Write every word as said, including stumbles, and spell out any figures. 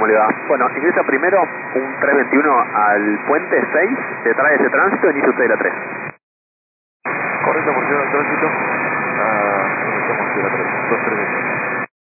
¿cómo le va? Bueno, ingresa primero un tres veintiuno al puente seis, detrás de ese tránsito, inicia usted la tres. Correcto, por ciudad al tránsito. Ah, iniciamos de la tres, dos tres